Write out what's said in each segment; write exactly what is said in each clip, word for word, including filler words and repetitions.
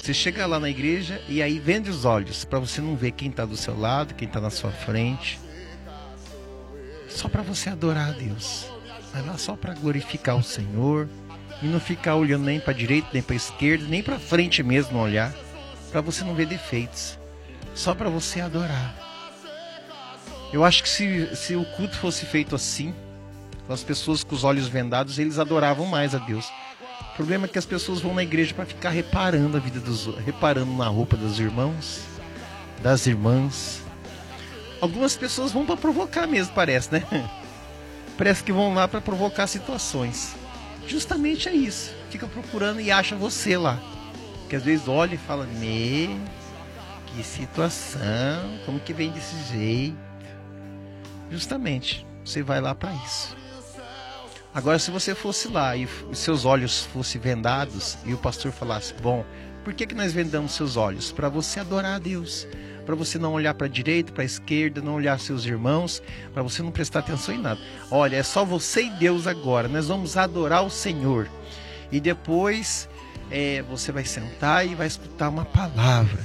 Você chega lá na igreja e aí vende os olhos para você não ver quem está do seu lado, quem está na sua frente. Só para você adorar a Deus. Vai lá só para glorificar o Senhor e não ficar olhando nem para a direita, nem para a esquerda, nem para frente mesmo não olhar, para você não ver defeitos. Só para você adorar. Eu acho que se, se o culto fosse feito assim, com as pessoas com os olhos vendados, eles adoravam mais a Deus. O problema é que as pessoas vão na igreja para ficar reparando a vida dos outros, reparando na roupa dos irmãos, das irmãs. Algumas pessoas vão para provocar mesmo, parece, né? Parece que vão lá para provocar situações. Justamente é isso. Fica procurando e acha você lá. Que às vezes olha e fala, me, que situação, como que vem desse jeito? Justamente, você vai lá para isso. Agora, se você fosse lá e seus olhos fossem vendados e o pastor falasse, bom, por que que nós vendamos seus olhos? Para você adorar a Deus. Para você não olhar para a direita, para a esquerda, não olhar seus irmãos, para você não prestar atenção em nada. Olha, é só você e Deus agora, nós vamos adorar o Senhor. E depois é, você vai sentar e vai escutar uma palavra.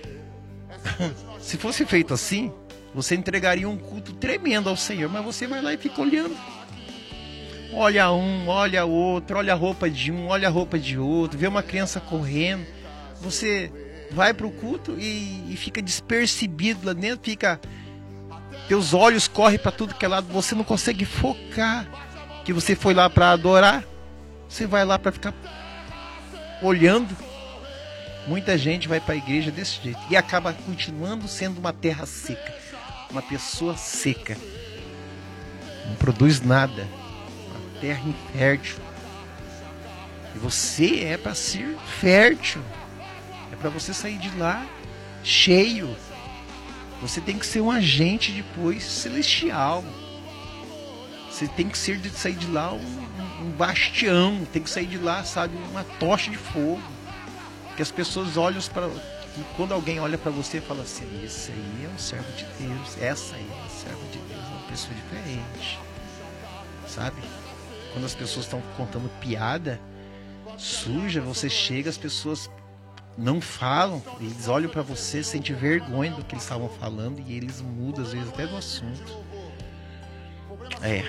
Se fosse feito assim, você entregaria um culto tremendo ao Senhor, mas você vai lá e fica olhando. Olha um, olha outro, olha a roupa de um, olha a roupa de outro, vê uma criança correndo. Você vai para o culto e, e fica despercebido lá dentro, fica, teus olhos correm para tudo que é lado, você não consegue focar que você foi lá para adorar, você vai lá para ficar olhando. Muita gente vai para a igreja desse jeito e acaba continuando sendo uma terra seca, uma pessoa seca, não produz nada, uma terra infértil. E você é para ser fértil. É para você sair de lá cheio. Você tem que ser um agente depois celestial. Você tem que ser de sair de lá um, um bastião. Tem que sair de lá, sabe, uma tocha de fogo. Que as pessoas olham para... E quando alguém olha para você e fala assim, esse aí é um servo de Deus. Essa aí é um servo de Deus. É uma pessoa diferente. Sabe? Quando as pessoas estão contando piada suja, você chega, as pessoas... não falam, eles olham para você, sentem vergonha do que eles estavam falando e eles mudam às vezes até do assunto. É.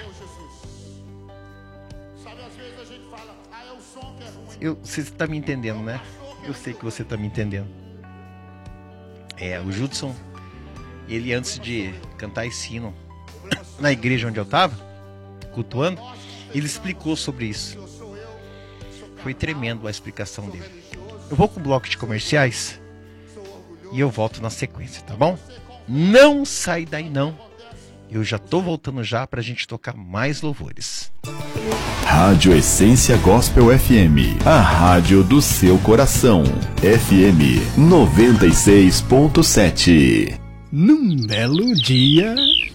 Eu, você está me entendendo, né? Eu sei que você está me entendendo. É, o Judson, ele antes de cantar esse hino na igreja onde eu estava, cultuando, ele explicou sobre isso. Foi tremendo a explicação dele. Eu vou com o bloco de comerciais e eu volto na sequência, tá bom? Não sai daí não. Eu já tô voltando já pra gente tocar mais louvores. Rádio Essência Gospel F M, a rádio do seu coração. F M noventa e seis ponto sete. Num belo dia,